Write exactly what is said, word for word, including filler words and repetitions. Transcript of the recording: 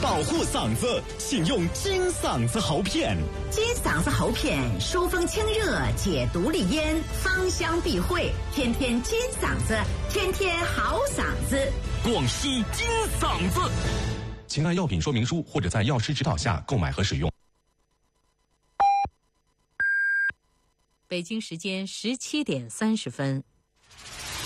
保护嗓子，请用金嗓子喉片。 金嗓子喉片疏风清热，解毒利咽，芳香避秽，天天金嗓子，天天好嗓子。 广西金嗓子，请按药品说明书或者在药师指导下购买和使用。 北京时间十七点三十分。